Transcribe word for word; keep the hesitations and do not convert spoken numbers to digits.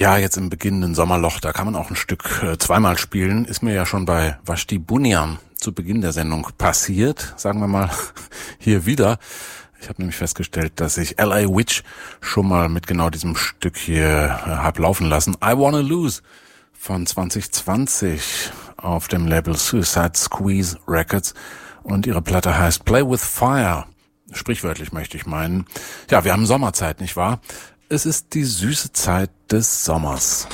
Ja, jetzt im beginnenden Sommerloch, da kann man auch ein Stück äh, zweimal spielen. Ist mir ja schon bei Vashti Bunyan zu Beginn der Sendung passiert, sagen wir mal hier wieder. Ich habe nämlich festgestellt, dass ich L A Witch schon mal mit genau diesem Stück hier äh, hab laufen lassen. I Wanna Lose von zwanzig zwanzig auf dem Label Suicide Squeeze Records und ihre Platte heißt Play with Fire. Sprichwörtlich möchte ich meinen. Ja, wir haben Sommerzeit, nicht wahr? Es ist die süße Zeit des Sommers.